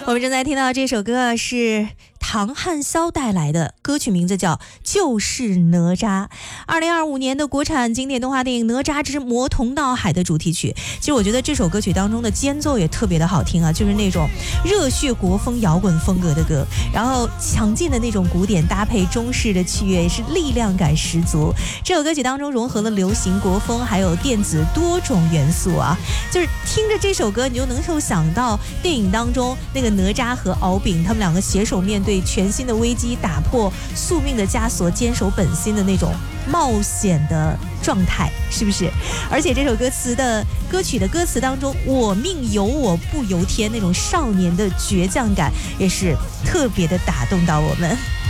我们正在听到这首歌是唐汉霄带来的，歌曲名字叫《就是哪吒》，2025年的国产经典动画电影《哪吒之魔童闹海》的主题曲。其实我觉得这首歌曲当中的间奏也特别的好听啊，就是那种热血国风摇滚风格的歌，然后强劲的那种鼓点搭配中式的器乐，也是力量感十足。这首歌曲当中融合了流行、国风还有电子多种元素啊，就是听着这首歌你就能够想到电影当中那个哪吒和敖丙他们两个携手面对全新的危机，打破宿命的枷锁，坚守本心的那种冒险的状态，是不是？而且这首歌曲的歌词当中，我命由我不由天，那种少年的倔强感也是特别的打动到我们。